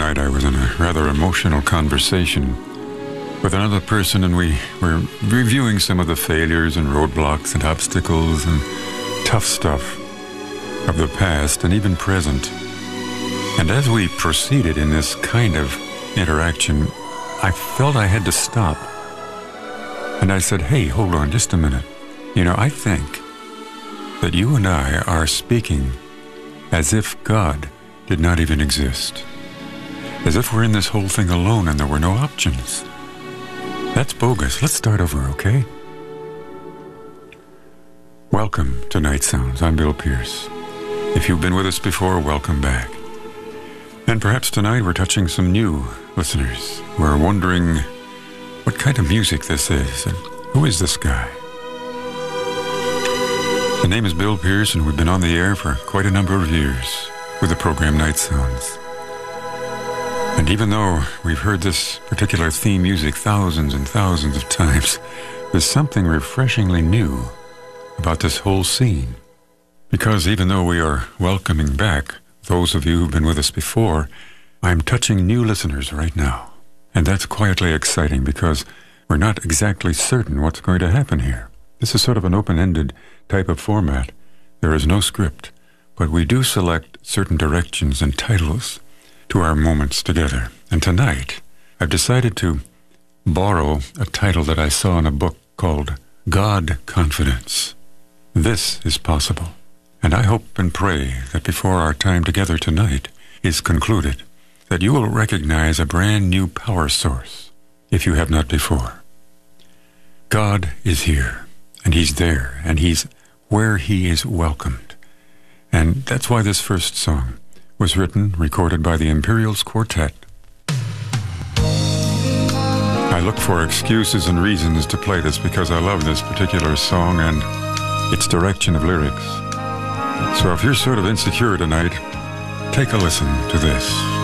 night I was in a rather emotional conversation with another person, and we were reviewing some of the failures and roadblocks and obstacles and tough stuff of the past and even present. And as we proceeded in this kind of interaction, I felt I had to stop. And I said, hey, hold on just a minute. I think that you and I are speaking as if God did not even exist. As if we're in this whole thing alone and there were no options. That's bogus. Let's start over, okay? Welcome to Night Sounds. I'm Bill Pierce. If you've been with us before, welcome back. And perhaps tonight we're touching some new listeners who are wondering what kind of music this is and who is this guy? The name is Bill Pierce, and we've been on the air for quite a number of years with the program Night Sounds. And even though we've heard this particular theme music thousands and thousands of times, there's something refreshingly new about this whole scene. Because even though we are welcoming back those of you who've been with us before, I'm touching new listeners right now. And that's quietly exciting because we're not exactly certain what's going to happen here. This is sort of an open-ended type of format. There is no script, but we do select certain directions and titles to our moments together. And tonight, I've decided to borrow a title that I saw in a book called God Confidence. This is possible. And I hope and pray that before our time together tonight is concluded, that you will recognize a brand new power source, if you have not before. God is here, and He's there, and He's where He is welcomed. And that's why this first song was written, recorded by the Imperials Quartet. I look for excuses and reasons to play this because I love this particular song and its direction of lyrics. So if you're sort of insecure tonight, take a listen to this.